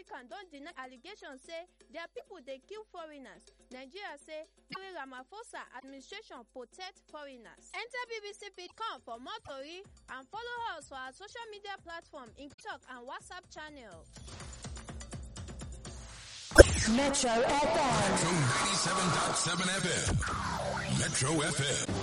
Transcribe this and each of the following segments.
Africans don deny allegations say their people dey kill foreigners. Nigeria say Cyril Ramaphosa administration protect foreigners. Enter BBC.com for more tori and follow us for our social media platform in TikTok and WhatsApp channel. Metro FM. Metro 97.7 FM. Metro FM.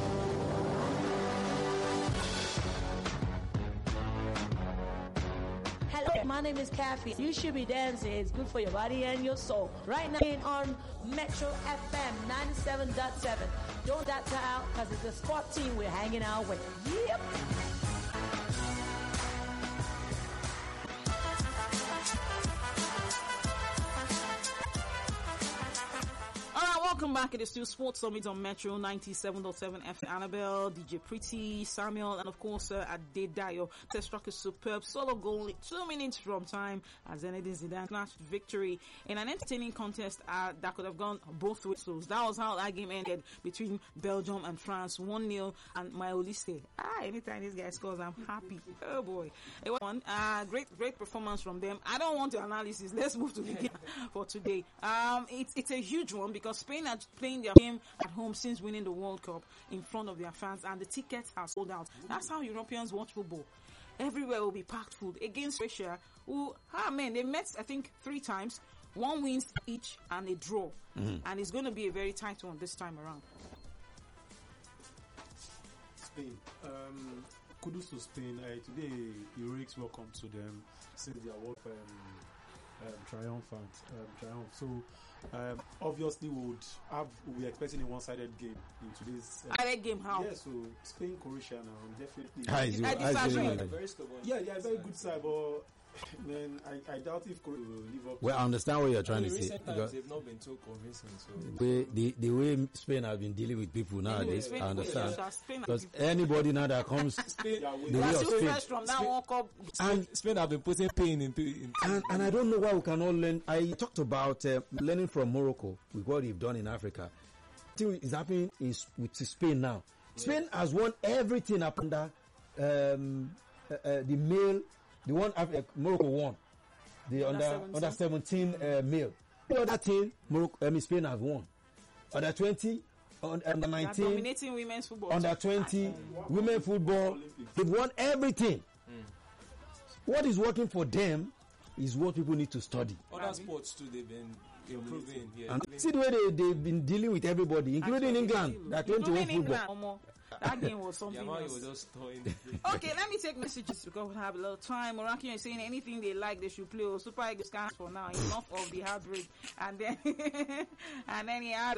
Hello, my name is Kathy. You should be dancing. It's good for your body and your soul. Right now on Metro FM 97.7. Don't that out because it's a sport team we're hanging out with. Yep. Welcome back. It is still Sports Summit on Metro 97.7 FM. Annabelle, DJ Pretty, Samuel, and of course Adedayo. Test struck a superb solo goal 2 minutes from time as Zinedine Zidane snatched victory in an entertaining contest that could have gone both ways. So that was how that game ended between Belgium and France, 1-0. And my Olise, anytime this guy scores, I'm happy. Oh boy, it was one great performance from them. I don't want the analysis. Let's move to the game for today. It's a huge one because Spain are playing their game at home since winning the World Cup in front of their fans, and the tickets are sold out. That's how Europeans watch football. Everywhere will be packed full against Russia, who, they met, I think, 3 times. 1 wins each and a draw. And it's going to be a very tight one this time around. Spain. Kudos to Spain. Today, heroics welcome to them since their World Cup triumphant. So, obviously, we're expecting a one-sided game in today's. Game how? Yeah, so Spain, Croatia now definitely. Very stubborn. Yeah, very good side, but man, I doubt if Croatia will live up. Well, I understand what you're trying to say. Recent times, they've not been too convincing. So The way Spain have been dealing with people nowadays, I understand. Spain Because anybody now that comes, the way of Spain, from that World Cup. and Spain have been putting pain into and I don't know why we cannot learn. I talked about learning from Morocco with what they've done in Africa. I think is happening is with Spain now. Spain has won everything up under the one Morocco won. The under 17 male. The other thing Spain has won. Under 20, under 19, dominating women's football. under 20, women football. They've won everything. What is working for them is what people need to study. other sports too. They've been improving. Yeah. And see the way they've been dealing with everybody, including England, that went to win football. That game was something Yamari else. was just throwing. Okay, let me take messages because we have a little time. Morocco is saying anything they like, they should play. Or Super Eagles can't for now. Enough of the heartbreak. And then, and then he had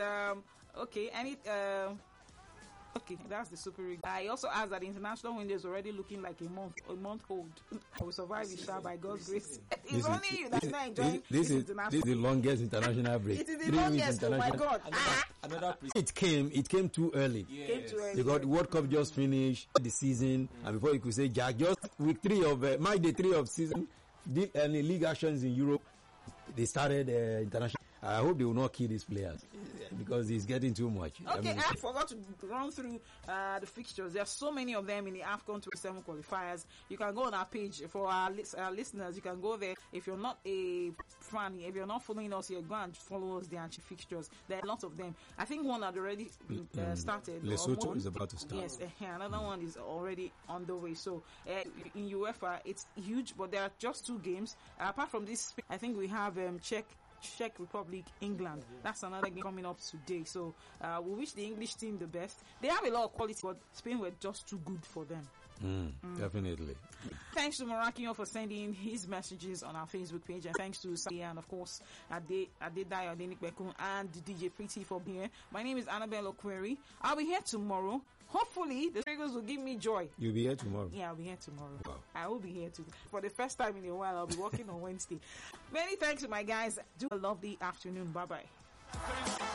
okay, that's the Super League. I also asked that the international window is already looking like a month old. I will survive it, by God's grace. It's only you that's not enjoying this is international. the longest international break. It is the longest. Oh my God! It came too early. Yes. Came too early. Because the World Cup just finished the season, and before you could say Jack, just week 3 of my day 3 of season, the league actions in Europe, they started international. I hope they will not kill these players because it's getting too much. Okay, I forgot to run through the fixtures. There are so many of them in the AFCON 27 qualifiers. You can go on our page for our listeners. You can go there. If you're not a fan, if you're not following us here, go and follow us there and check fixtures. There are lots of them. I think one had already started. Lesotho is about to start. Yes, another one is already on the way. So in UEFA, it's huge, but there are just 2 games. Apart from this, I think we have Czech Republic, England. That's another game coming up today. So we wish the English team the best. They have a lot of quality, but Spain were just too good for them. Definitely. Thanks to Morakinyo for sending his messages on our Facebook page, and thanks to Sadia and of course Adedayo Adenikbekun and DJ Pretty for being here. My name is Annabelle Okweri. I'll be here tomorrow. Hopefully the Eagles will give me joy. You'll be here tomorrow. Yeah, I'll be here tomorrow. Wow. I will be here too. For the first time in a while, I'll be working on Wednesday. Many thanks to my guys. Do a lovely afternoon. Bye bye.